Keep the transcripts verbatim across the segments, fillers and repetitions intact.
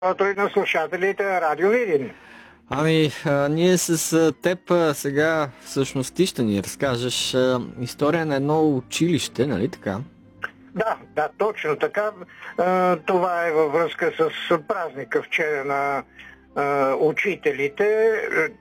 и на слушателите на Радио Видин. Ами, а, ние с а, теб а, сега всъщност ти ще ни разкажеш а, история на едно училище, нали така? Да, да, точно така. А, това е във връзка с празника вчера на а, учителите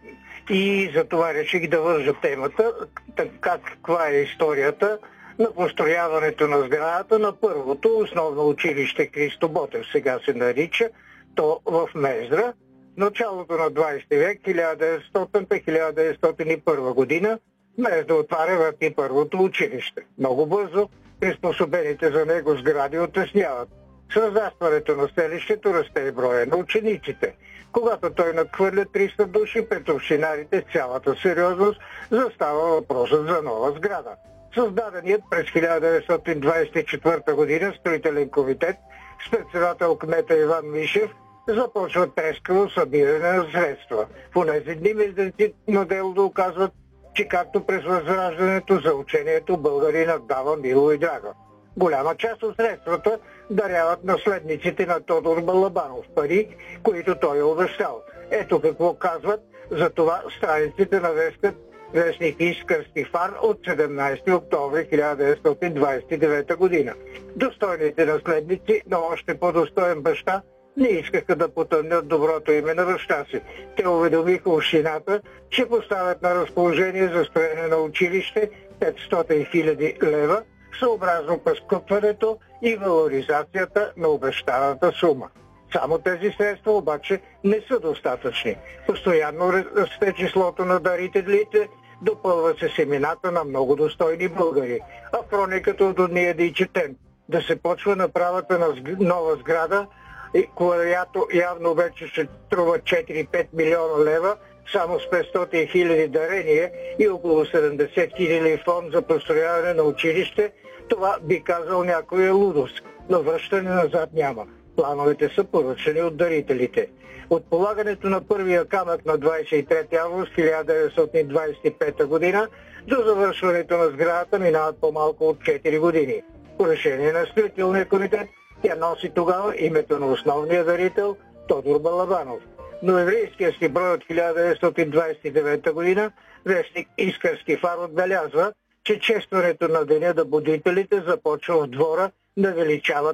и за това реших да вържа темата. Така, каква е историята на построяването на сградата на първото основно училище Христо Ботев, сега се нарича, то в Мездра. Началото на двадесети век, хиляда деветстотинта - хиляда деветстотин и първа година, Мездра отваря врати първото училище. Много бързо приспособените за него сгради отесняват. С разрастването на селището расте и броя на учениците. Когато той надхвърля триста души, пред общинарите с цялата сериозност застава въпросът за нова сграда. Създаденият през хиляда деветстотин двадесет и четвърта година строителен комитет с председател кмета Иван Мишев започва трескаво събиране на средства. В онези дни мезденци на делото оказват, че както през Възраждането за учението българинът дава мило и драго. Голяма част от средствата даряват наследниците на Тодор Балабанов пари, които той е обещал. Ето какво казват за това страниците на вестник, вестник Искърски фар от седемнадесети октомври хиляда деветстотин двадесет и девета година. Достойните наследници на още по-достоен баща не искаха да потъмнят доброто име на баща си. Те уведомиха общината, че поставят на разположение за строене на училище петстотин хиляди лева, съобразно поскъпването и валоризацията на обещаната сума. Само тези средства обаче не са достатъчни. Постоянно расте числото на дарителите, допълва се семената на много достойни българи. А в хрониката до дния да и четем да се почва направата на нова сграда, която явно вече ще струва четири-пет милиона лева, само с петстотин хиляди дарения и около седемдесет хиляди фонд за построяване на училище. Това би казал някой е лудост, но връщане назад няма. Плановете са поръчани от дарителите. От полагането на първия камък на двадесет и трети август хиляда деветстотин двадесет и пета година до завършването на сградата минават по-малко от четири години. По решение на строителния комитет тя носи тогава името на основния дарител Тодор Балабанов. Но еврейския си брой от хиляда деветстотин двадесет и девета година вестник Искърски фар отбелязва, че честването на Деня на будителите започва в двора на величавата